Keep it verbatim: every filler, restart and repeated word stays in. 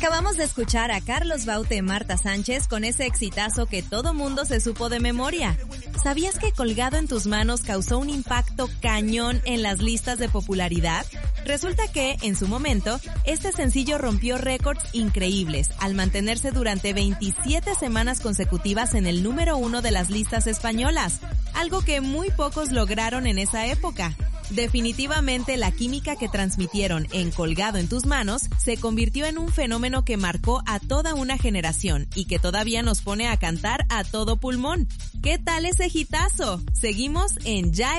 Acabamos de escuchar a Carlos Baute y Marta Sánchez con ese exitazo que todo mundo se supo de memoria. ¿Sabías que Colgado en tus manos causó un impacto cañón en las listas de popularidad? Resulta que, en su momento, este sencillo rompió récords increíbles al mantenerse durante veintisiete semanas consecutivas en el número uno de las listas españolas, algo que muy pocos lograron en esa época. Definitivamente la química que transmitieron en Colgado en tus manos se convirtió en un fenómeno que marcó a toda una generación y que todavía nos pone a cantar a todo pulmón. ¿Qué tal ese hitazo? Seguimos en Ya